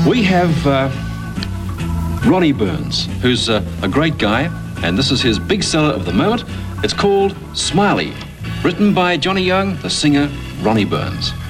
We have Ronnie Burns, who's a great guy, and this is his big seller of the moment. It's called Smiley, written by Johnny Young, the singer Ronnie Burns.